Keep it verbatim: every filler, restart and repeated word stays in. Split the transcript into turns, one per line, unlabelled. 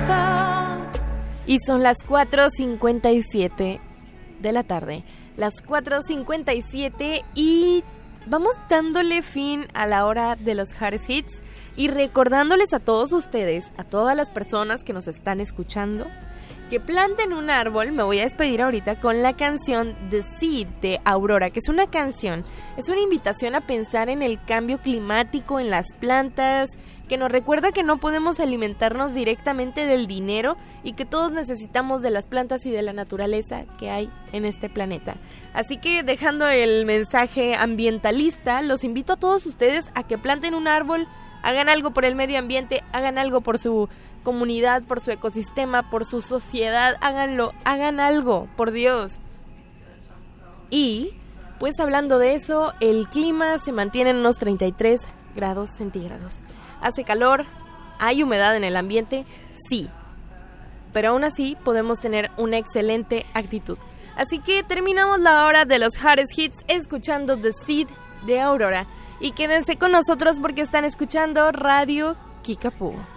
Y son las cuatro cincuenta y siete de la tarde. Las cuatro cincuenta y siete y vamos dándole fin a la hora de los Hardest Hits y recordándoles a todos ustedes, a todas las personas que nos están escuchando, que planten un árbol. Me voy a despedir ahorita con la canción The Seed de Aurora, que es una canción, es una invitación a pensar en el cambio climático, en las plantas, que nos recuerda que no podemos alimentarnos directamente del dinero y que todos necesitamos de las plantas y de la naturaleza que hay en este planeta. Así que, dejando el mensaje ambientalista, los invito a todos ustedes a que planten un árbol, hagan algo por el medio ambiente, hagan algo por su comunidad, por su ecosistema, por su sociedad, háganlo, hagan algo, por Dios. Y, pues hablando de eso, el clima se mantiene en unos treinta y tres grados centígrados. ¿Hace calor? ¿Hay humedad en el ambiente? Sí. Pero aún así podemos tener una excelente actitud. Así que terminamos la hora de los Hardest Hits escuchando The Seed de Aurora. Y quédense con nosotros porque están escuchando Radio Kickapoo.